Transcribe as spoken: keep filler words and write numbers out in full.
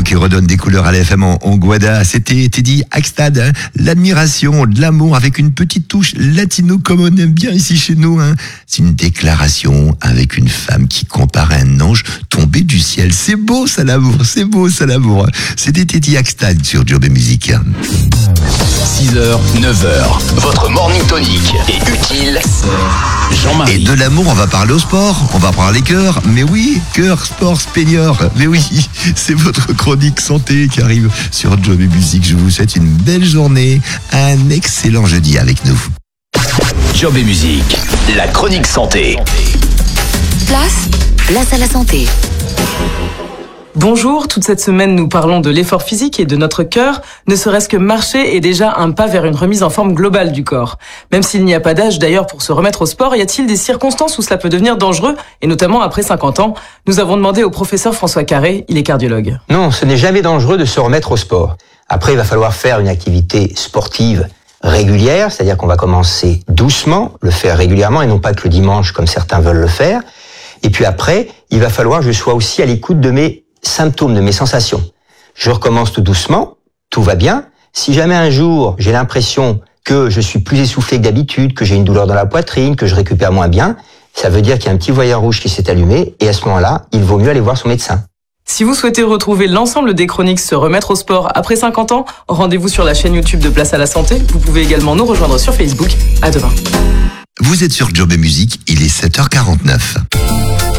qui redonne des couleurs à la F M en, en Guada. C'était Teddy Axtad, hein, l'admiration, de l'amour avec une petite touche latino comme on aime bien ici chez nous. Hein. C'est une déclaration avec une femme qui compare un ange tombé du ciel. C'est beau ça l'amour, c'est beau ça l'amour. C'était Teddy Axtad sur Job et Musique. six heures, neuf heures, votre morning tonic est utile. Jean-Marie. Et de l'amour, on va parler au sport, on va parler cœur, mais oui, cœur, sport, speigneur, mais oui, c'est votre chronique santé qui arrive sur Job et Musique. Je vous souhaite une belle journée, un excellent jeudi avec nous. Job et Musique, la chronique santé. Place, place à la santé. Bonjour, toute cette semaine nous parlons de l'effort physique et de notre cœur. Ne serait-ce que marcher est déjà un pas vers une remise en forme globale du corps. Même s'il n'y a pas d'âge d'ailleurs pour se remettre au sport, y a-t-il des circonstances où cela peut devenir dangereux, et notamment après cinquante ans? Nous avons demandé au professeur François Carré, il est cardiologue. Non, ce n'est jamais dangereux de se remettre au sport. Après, il va falloir faire une activité sportive régulière, c'est-à-dire qu'on va commencer doucement, le faire régulièrement et non pas que le dimanche comme certains veulent le faire. Et puis après, il va falloir que je sois aussi à l'écoute de mes symptômes, de mes sensations. Je recommence tout doucement, tout va bien. Si jamais un jour j'ai l'impression que je suis plus essoufflé que d'habitude, que j'ai une douleur dans la poitrine, que je récupère moins bien, ça veut dire qu'il y a un petit voyant rouge qui s'est allumé et à ce moment-là, il vaut mieux aller voir son médecin. Si vous souhaitez retrouver l'ensemble des chroniques Se remettre au sport après cinquante ans, rendez-vous sur la chaîne YouTube de Place à la Santé. Vous pouvez également nous rejoindre sur Facebook. À demain. Vous êtes sur Job et Musique, il est sept heures quarante-neuf.